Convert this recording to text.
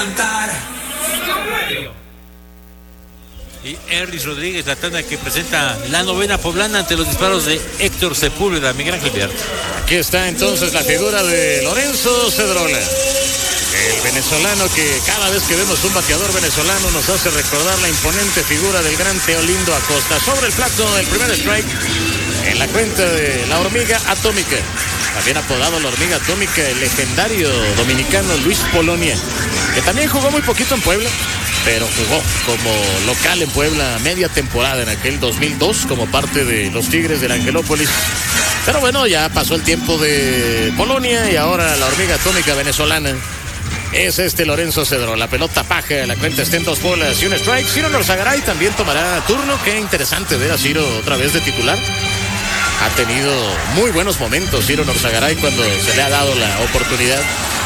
cantar. Y Erlis Rodríguez, la tanda que presenta la novena poblana ante los disparos de Héctor Sepúlveda. Miguel Ángel Viar. Aquí está entonces la figura de Lorenzo Cedrola, el venezolano que cada vez que vemos un bateador venezolano nos hace recordar la imponente figura del gran Teolindo Acosta. Sobre el plato, el primer strike en la cuenta de la hormiga atómica, también apodado la hormiga atómica, el legendario dominicano Luis Polonia, que también jugó muy poquito en Puebla, pero jugó como local en Puebla media temporada en aquel 2002 como parte de los Tigres del Angelópolis. Pero bueno, ya pasó el tiempo de Polonia y ahora la hormiga atómica venezolana es Lorenzo Cedro. La pelota paja, la cuenta está en 2 bolas y un strike. Ciro Norzagaray también tomará turno. Qué interesante ver a Ciro otra vez de titular. Ha tenido muy buenos momentos Ciro Norzagaray cuando se le ha dado la oportunidad.